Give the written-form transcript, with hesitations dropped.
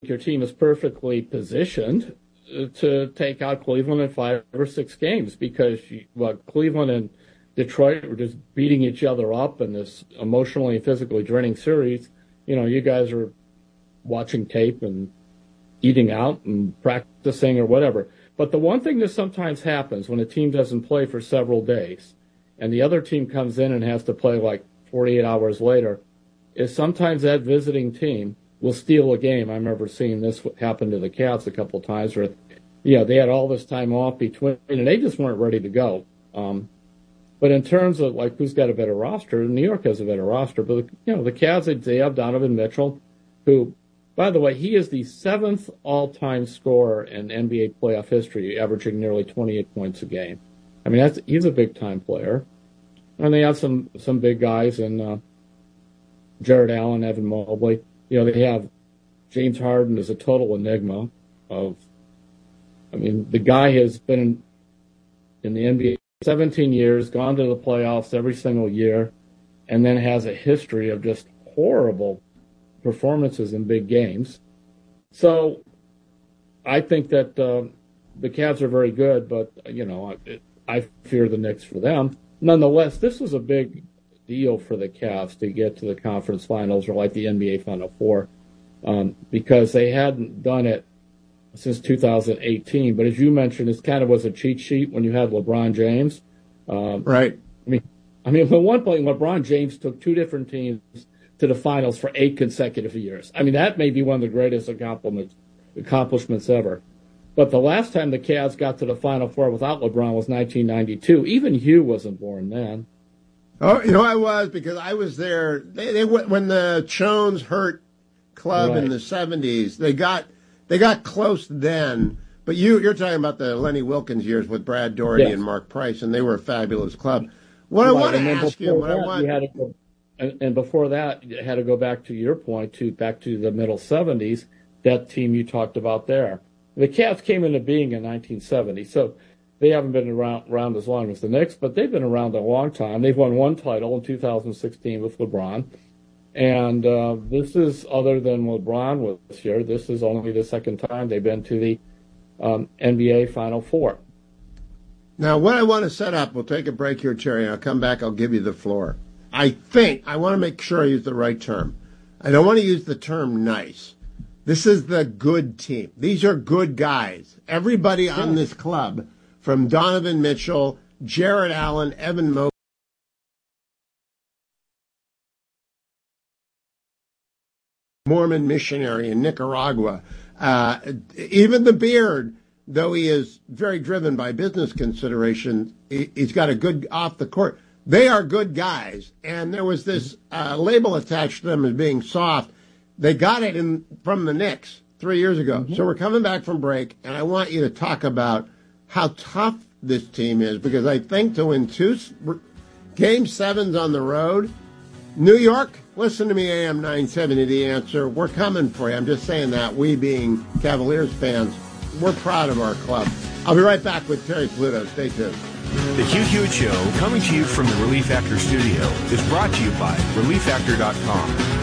your team is perfectly positioned to take out Cleveland in 5 or 6 games because Cleveland and Detroit were just beating each other up in this emotionally and physically draining series. You guys are watching tape and eating out and practicing or whatever. But the one thing that sometimes happens when a team doesn't play for several days and the other team comes in and has to play like 48 hours later is sometimes that visiting team will steal a game. I remember seeing this happen to the Cavs a couple of times where, they had all this time off between and they just weren't ready to go. But in terms of like who's got a better roster, New York has a better roster. But the Cavs, they have Donovan Mitchell, who, by the way, he is the 7th all-time scorer in NBA playoff history, averaging nearly 28 points a game. I mean, he's a big-time player. And they have some big guys in Jared Allen, Evan Mobley. They have James Harden as a total enigma. The guy has been in the NBA 17 years, gone to the playoffs every single year, and then has a history of just horrible performances in big games. So I think that the Cavs are very good, but, I fear the Knicks for them. Nonetheless, this was a big deal for the Cavs to get to the conference finals or like the NBA Final Four because they hadn't done it since 2018. But as you mentioned, it kind of was a cheat sheet when you had LeBron James. Right. I mean, at one point, LeBron James took 2 different teams to the finals for 8 consecutive years. I mean, that may be one of the greatest accomplishments ever. But the last time the Cavs got to the Final Four without LeBron was 1992. Even Hugh wasn't born then. Oh, I was because I was there. They when the Chones hurt club in the 70s. They got close then. But you're talking about the Lenny Wilkens years with Brad Doherty and Mark Price, and they were a fabulous club. What I want to ask you, and before that, you had to go back to your point, back to the middle 70s, that team you talked about there. The Cavs came into being in 1970, so they haven't been around as long as the Knicks, but they've been around a long time. They've won 1 title in 2016 with LeBron. And this is, other than LeBron was here, this is only the second time they've been to the NBA Final Four. Now, what I want to set up, we'll take a break here, Terry, and I'll come back, I'll give you the floor. I want to make sure I use the right term. I don't want to use the term nice. This is the good team. These are good guys. Everybody on this club, from Donovan Mitchell, Jared Allen, Evan Mobley, Mormon missionary in Nicaragua, even the Beard, though he is very driven by business considerations, he's got a good off the court. They are good guys, and there was this label attached to them as being soft. They got it from the Knicks 3 years ago. Mm-hmm. So we're coming back from break, and I want you to talk about how tough this team is, because I think to win 2 Game 7s on the road, New York, listen to me, AM 970, The Answer. We're coming for you. I'm just saying that. We being Cavaliers fans, we're proud of our club. I'll be right back with Terry Pluto. Stay tuned. The Hugh Hewitt Show, coming to you from the Relief Factor studio, is brought to you by ReliefFactor.com.